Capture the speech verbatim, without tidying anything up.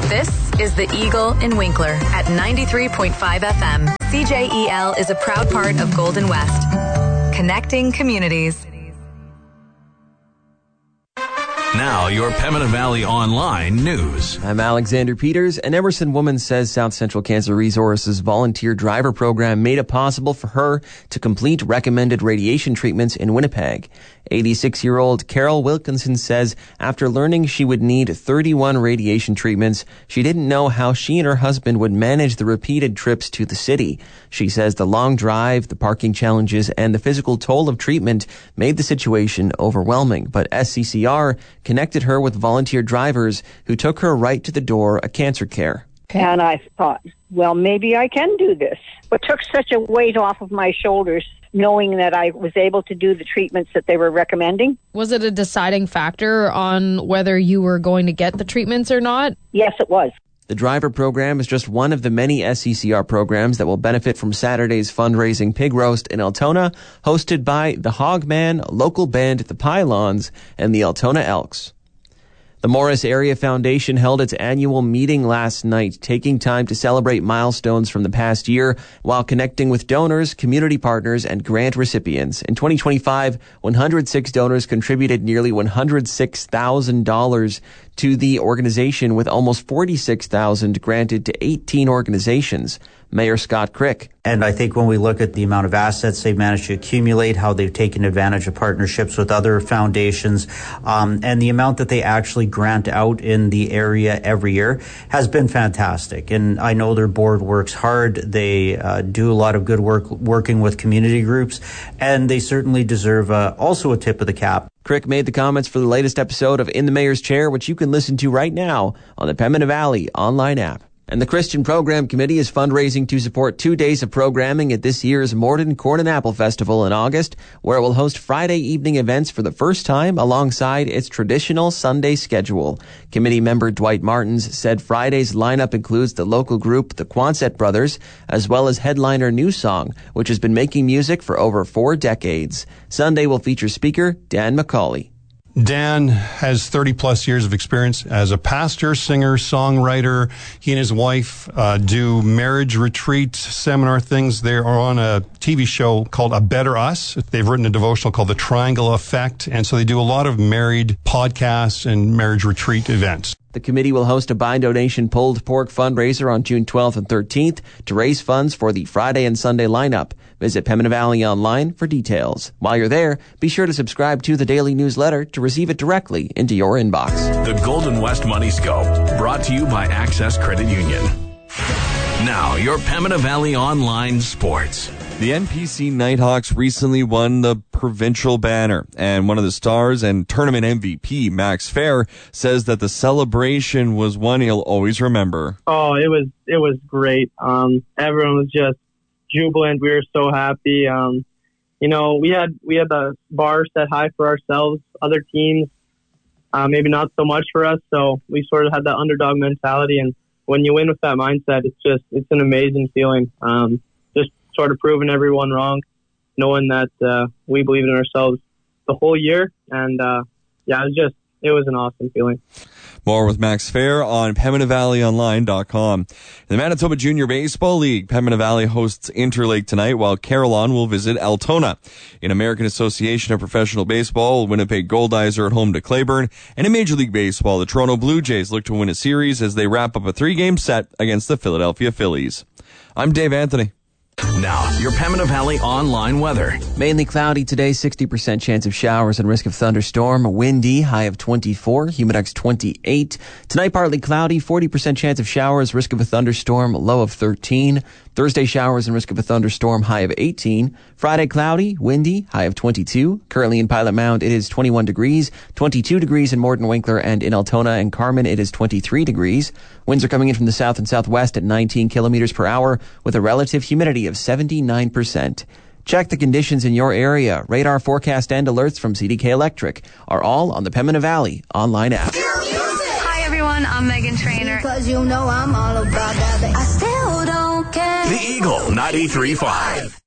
This is The Eagle in Winkler at ninety-three point five F M. C J E L is a proud part of Golden West. Connecting communities. Now, your Pembina Valley Online news. I'm Alexander Peters. An Emerson woman says South Central Cancer Resources volunteer driver program made it possible for her to complete recommended radiation treatments in Winnipeg. eighty-six-year-old Carol Wilkinson says after learning she would need thirty-one radiation treatments, she didn't know how she and her husband would manage the repeated trips to the city. She says the long drive, the parking challenges, and the physical toll of treatment made the situation overwhelming. But S C C R connected her with volunteer drivers who took her right to the door of cancer care. And I thought, well, maybe I can do this. What took such a weight off of my shoulders, knowing that I was able to do the treatments that they were recommending. Was it a deciding factor on whether you were going to get the treatments or not? Yes, it was. The driver program is just one of the many S C C R programs that will benefit from Saturday's fundraising pig roast in Altona, hosted by the Hogman, local band The Pylons, and the Altona Elks. The Morris Area Foundation held its annual meeting last night, taking time to celebrate milestones from the past year while connecting with donors, community partners, and grant recipients. In twenty twenty-five, one hundred six donors contributed nearly one hundred six thousand dollars to the organization, with almost forty-six thousand dollars granted to eighteen organizations. Mayor Scott Crick. And I think when we look at the amount of assets they've managed to accumulate, how they've taken advantage of partnerships with other foundations, um, and the amount that they actually grant out in the area every year has been fantastic. And I know their board works hard. They uh, do a lot of good work working with community groups, and they certainly deserve uh, also a tip of the cap. Crick made the comments for the latest episode of In the Mayor's Chair, which you can listen to right now on the Pembina Valley online app. And the Christian Program Committee is fundraising to support two days of programming at this year's Morden Corn and Apple Festival in August, where it will host Friday evening events for the first time alongside its traditional Sunday schedule. Committee member Dwight Martins said Friday's lineup includes the local group The Quonset Brothers, as well as headliner New Song, which has been making music for over four decades. Sunday will feature speaker Dan McCauley. Dan has thirty plus years of experience as a pastor, singer, songwriter. He and his wife uh, do marriage retreat seminar things. They are on a T V show called A Better Us. They've written a devotional called The Triangle Effect. And so they do a lot of married podcasts and marriage retreat events. The committee will host a buy donation pulled pork fundraiser on June twelfth and thirteenth to raise funds for the Friday and Sunday lineup. Visit Pembina Valley Online for details. While you're there, be sure to subscribe to the daily newsletter to receive it directly into your inbox. The Golden West Money Scope, brought to you by Access Credit Union. Now, your Pembina Valley Online sports. The N P C Nighthawks recently won the provincial banner, and one of the stars and tournament M V P, Max Fair, says that the celebration was one he'll always remember. Oh, it was it was great. Um, everyone was just jubilant. We were so happy. Um, you know, we had we had the bar set high for ourselves. Other teams, uh, maybe not so much for us. So we sort of had that underdog mentality, and when you win with that mindset, it's just it's an amazing feeling. Um, just sort of proving everyone wrong, knowing that uh, we believed in ourselves the whole year, and uh, yeah, it was just it was an awesome feeling. More with Max Fair on Pembina Valley Online dot com. In the Manitoba Junior Baseball League, Pembina Valley hosts Interlake tonight, while Carillon will visit Altona. In American Association of Professional Baseball, Winnipeg Goldeyes are at home to Claiborne. And in Major League Baseball, the Toronto Blue Jays look to win a series as they wrap up a three-game set against the Philadelphia Phillies. I'm Dave Anthony. Now, your Pembina Valley Online weather. Mainly cloudy today, sixty percent chance of showers and risk of thunderstorm. Windy, high of twenty-four, humidex twenty-eight. Tonight, partly cloudy, forty percent chance of showers, risk of a thunderstorm, low of thirteen. Thursday, showers and risk of a thunderstorm, high of eighteen. Friday, cloudy, windy, high of twenty-two. Currently in Pilot Mound, it is twenty-one degrees, twenty-two degrees in Morden Winkler, and in Altona and Carmen, it is twenty-three degrees. Winds are coming in from the south and southwest at nineteen kilometers per hour with a relative humidity of seventy-nine percent. Check the conditions in your area. Radar forecast and alerts from C D K Electric are all on the Pembina Valley online app. Hi everyone, I'm Megan Trainor. Because you know I'm all about that. I still don't care. The Eagle ninety-three point five.